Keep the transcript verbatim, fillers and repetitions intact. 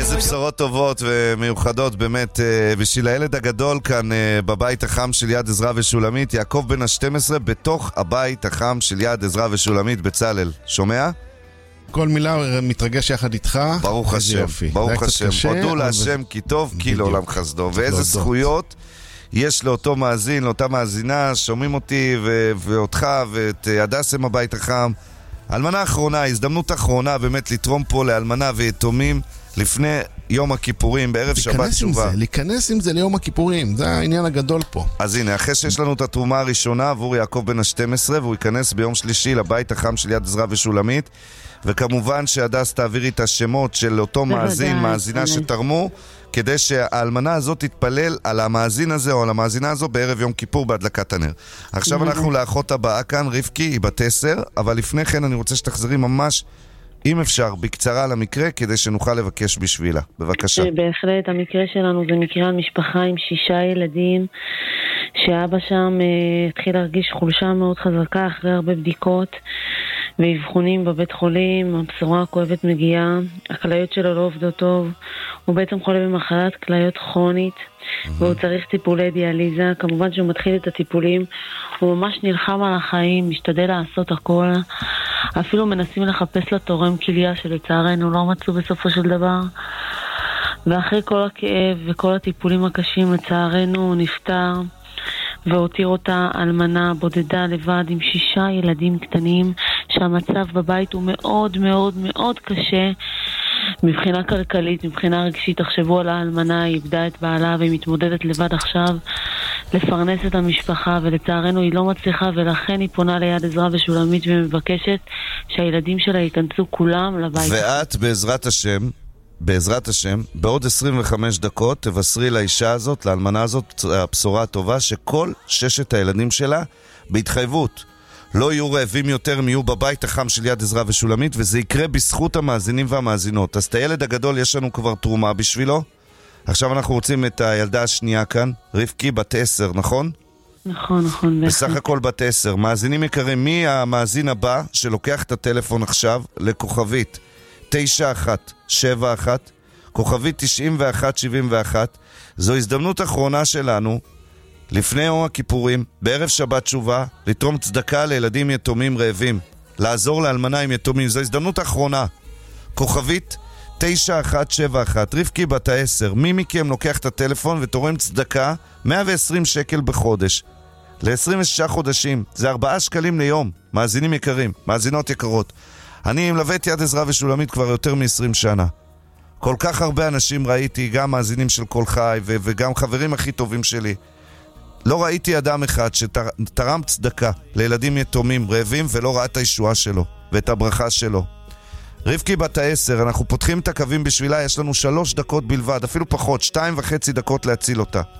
איזה בשורות טובות ומיוחדות באמת בשביל הילד הגדול כאן בבית החם של יד עזרא ושולמית, יעקב בן ה-שתים עשרה, בתוך הבית החם של יד עזרא ושולמית. בצלאל, שומע? כל מילה מתרגש יחד איתך. ברוך השם, ברוך השם. הודו להשם כי טוב, כי לעולם חסדו. ואיזה זכויות יש לאותו מאזין, לאותה מאזינה, שומעים אותי ו- ואותך ואת הדסם הבית החם. אלמנה האחרונה, הזדמנות האחרונה באמת לתרום פה לאלמנה ויתומים לפני יום הכיפורים, בערב שבת תשובה. להיכנס עם זה ליום הכיפורים, זה העניין הגדול פה. אז הנה, אחרי שיש לנו את התרומה הראשונה עבור יעקב בן ה-שתים עשרה, והוא ייכנס ביום שלישי לבית החם של יד עזרא ושולמית, וכמובן שהדס תעבירי את השמות של אותו מאזין, מאזינה שתרמו, כדי שהאלמנה הזאת תתפלל על המאזין הזה או על המאזינה הזו בערב יום כיפור בהדלקת הנר. עכשיו אנחנו לאחות הבאה כאן, רבקי, היא בת עשר, אבל לפני כן אני רוצה שתחזרי ממש, אם אפשר, בקצרה למקרה, כדי שנוכל לבקש בשבילה. בבקשה. בהחלט, המקרה שלנו זה מקרה על משפחה עם שישה ילדים, שאבא שם uh, התחיל להרגיש חולשה מאוד חזקה אחרי הרבה בדיקות ואבחונים בבית חולים. הבשורה הכואבת מגיעה, הכליות שלו לא עובדות טוב, הוא בעצם חולה במחלת כליות כרונית, mm-hmm. והוא צריך טיפולי דיאליזה. כמובן שהוא מתחיל את הטיפולים, הוא ממש נלחם על החיים, משתדל לעשות הכל, אפילו מנסים לחפש לתורם כליה שלצערנו לא מצאו בסופו של דבר, ואחרי כל הכאב וכל הטיפולים הקשים לצערנו הוא נפטר, והותיר אותה אלמנה בודדה לבד עם שישה ילדים קטנים, שהמצב בבית הוא מאוד מאוד מאוד קשה מבחינה כלכלית, מבחינה רגשית. תחשבו על האלמנה, היא איבדה את בעלה והיא מתמודדת לבד עכשיו לפרנס את המשפחה, ולצערנו היא לא מצליחה, ולכן היא פונה ליד עזרא ושולמית ומבקשת שהילדים שלה ייכנסו כולם לבית. ואת בעזרת השם, בעזרת השם, בעוד עשרים וחמש דקות תבשרי לאישה הזאת, לאלמנה הזאת, הבשורה הטובה שכל ששת הילדים שלה בהתחייבות לא יהיו רעבים יותר, הם יהיו בבית החם של יד עזרא ושולמית, וזה יקרה בזכות המאזינים והמאזינות. אז את הילד הגדול יש לנו כבר תרומה בשבילו. עכשיו אנחנו רוצים את הילדה השנייה כאן, רבקי בת עשר, נכון? נכון, נכון. בסך הכל בת עשר. מאזינים יקרים, מי המאזין הבא שלוקח את הטלפון עכשיו לכוכבית תשע אחת שבע אחת, כוכבית תשעים ואחת שבעים ואחת? זו הזדמנות אחרונה שלנו לפני יום הכיפורים, בערב שבת תשובה, לתרום צדקה לילדים יתומים רעבים, לעזור לאלמנה עם יתומים. זו הזדמנות אחרונה. כוכבית תשע אחת שבע אחת, רבקי בת העשר. מי מכם לוקח את הטלפון ותורם צדקה מאה ועשרים שקל בחודש ל-עשרים ושישה חודשים? זה ארבעה שקלים ליום. מאזינים יקרים, מאזינות יקרות, אני מלווה את יד עזרא ושולמית כבר יותר מ-עשרים שנה. כל כך הרבה אנשים ראיתי, גם מאזינים של כל חי ו- וגם חברים הכי טובים שלי. לא ראיתי אדם אחד שתרם צדקה לילדים יתומים רעבים ולא ראה את הישועה שלו ואת הברכה שלו. רבקי בת העשר, אנחנו פותחים את הקווים בשבילה, יש לנו שלוש דקות בלבד, אפילו פחות, שתיים וחצי דקות להציל אותה.